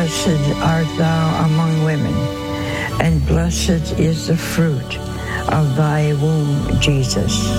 blessed art thou among women, and blessed is the fruit of thy womb, Jesus.